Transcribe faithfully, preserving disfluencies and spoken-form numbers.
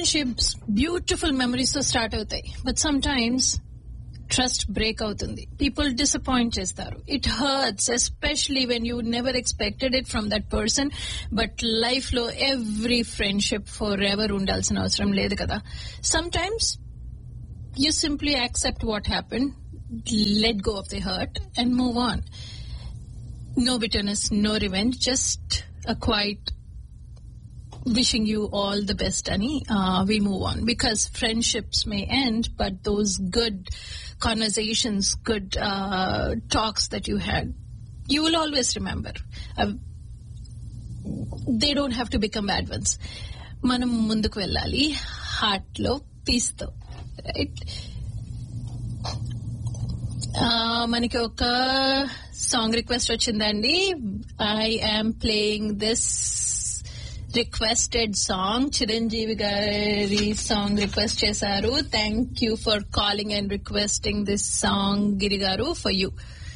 Friendships beautiful memories తో start అవుతాయి, but some times trust break అవుతుంది. పీపుల్ డిసప్పాయింట్ చేస్తారు. It hurts, especially when you never expected it from that person. But life లో every friendship for ever ఉండాల్సిన అవసరం లేదు కదా. Some times you simply accept what happen, let go of the hurt and move on. No bitterness, no revenge, just a quiet wishing you all the best, Ani. Uh, we move on because friendships may end, but those good conversations, good uh, talks that you had, you will always remember. Uh, they don't have to become bad ones. Manam munduku vellali heart lo peace tho, right? మనకి ఒక song request వచ్చిందండి. I am playing this requested song. Chiranjeevi గారి song request చేశారు. Thank you for calling and requesting this song గిరి గారు. For you